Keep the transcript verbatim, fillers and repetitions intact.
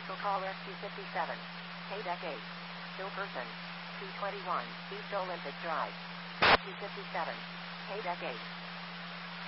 Commercial caller two fifty-seven. Paydeck eight. Still person. two twenty-one. East Olympic Drive. two fifty-seven. Paydeck eight.